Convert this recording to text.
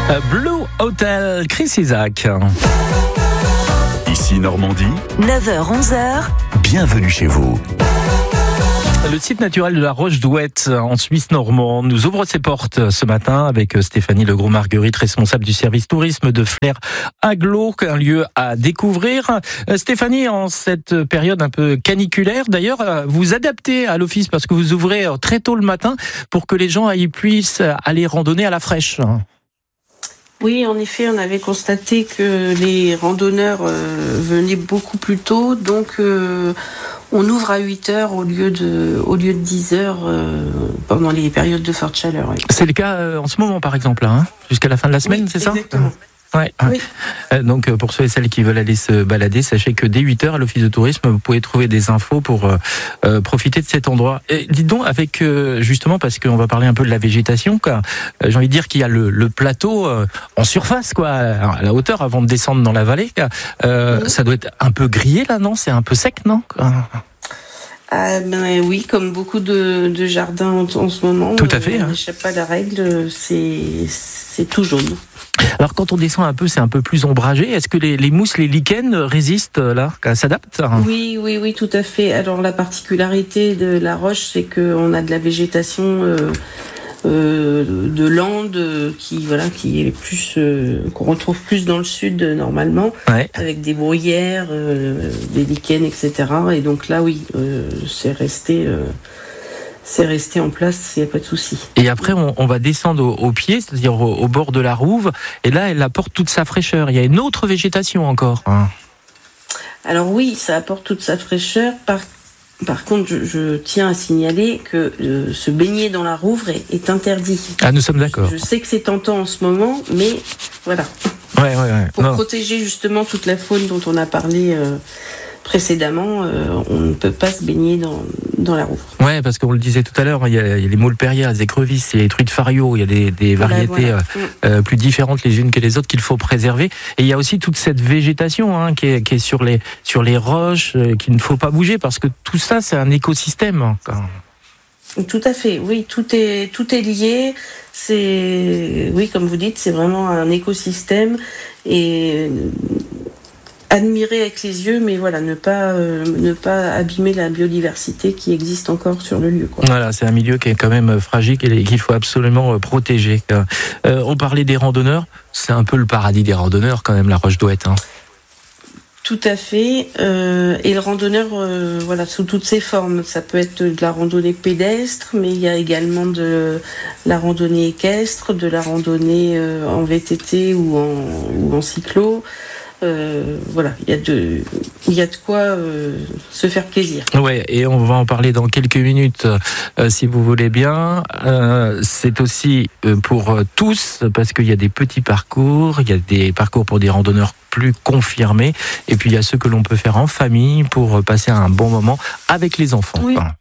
Blue Hotel, Chris Isaak. Ici Normandie, 9h-11h, bienvenue chez vous. Le site naturel de la Roche-Douette en Suisse normande nous ouvre ses portes ce matin avec Stéphanie Legros-Marguerite, responsable du service tourisme de Flair Aglo, un lieu à découvrir. Stéphanie, en cette période un peu caniculaire, d'ailleurs, vous adaptez à l'office parce que vous ouvrez très tôt le matin pour que les gens puissent aller randonner à la fraîche. Oui, en effet, on avait constaté que les randonneurs venaient beaucoup plus tôt, donc on ouvre à 8h au lieu de 10h pendant les périodes de forte chaleur. Oui. C'est le cas en ce moment, par exemple, jusqu'à la fin de la semaine, oui, c'est ça ? Exactement. Ouais. Oui. Donc pour ceux et celles qui veulent aller se balader, sachez que dès 8h à l'office de tourisme, vous pouvez trouver des infos pour profiter de cet endroit. Et dites donc, avec justement, parce qu'on va parler un peu de la végétation, quoi, j'ai envie de dire qu'il y a le plateau en surface, quoi, à la hauteur avant de descendre dans la vallée. Ça doit être un peu grillé là, non ? C'est un peu sec, non ? Oui, comme beaucoup de jardins en ce moment. Tout à fait. On n'échappe pas à la règle, c'est tout jaune. Alors quand on descend un peu, c'est un peu plus ombragé. Est-ce que les mousses, les lichens résistent là, s'adaptent ? Oui, tout à fait. Alors la particularité de la roche, c'est qu'on a de la végétation de landes qui est plus qu'on retrouve plus dans le sud normalement, ouais. Avec des bruyères, des lichens, etc. Et donc là, oui, c'est resté en place, il n'y a pas de souci. Et après, on va descendre au pied, c'est-à-dire au bord de la rouve, et là, elle apporte toute sa fraîcheur. Il y a une autre végétation encore. Alors oui, ça apporte toute sa fraîcheur. Par contre, je tiens à signaler que se baigner dans la rouve est interdit. Ah, nous sommes d'accord. Je sais que c'est tentant en ce moment, mais voilà. Ouais. Pour protéger justement toute la faune dont on a parlé précédemment, on ne peut pas se baigner dans la roue. Ouais, parce qu'on le disait tout à l'heure, il y a les maules perrières, les écrevisses, il y a les truies de fario, il y a des variétés plus différentes les unes que les autres qu'il faut préserver. Et il y a aussi toute cette végétation qui est sur les roches, qu'il ne faut pas bouger, parce que tout ça, c'est un écosystème. Tout à fait, oui, tout est lié. Oui, comme vous dites, c'est vraiment un écosystème et admirer avec les yeux, mais voilà, ne pas abîmer la biodiversité qui existe encore sur le lieu, quoi. Voilà, c'est un milieu qui est quand même fragile et qu'il faut absolument protéger. On parlait des randonneurs, c'est un peu le paradis des randonneurs quand même, la Roche-Douette. Tout à fait. Et le randonneur, sous toutes ses formes. Ça peut être de la randonnée pédestre, mais il y a également de la randonnée équestre, de la randonnée en VTT ou en cyclo. Il y a de quoi se faire plaisir. Ouais, et on va en parler dans quelques minutes, si vous voulez bien. C'est aussi pour tous, parce qu'il y a des petits parcours, il y a des parcours pour des randonneurs plus confirmés, et puis il y a ceux que l'on peut faire en famille pour passer un bon moment avec les enfants. Oui.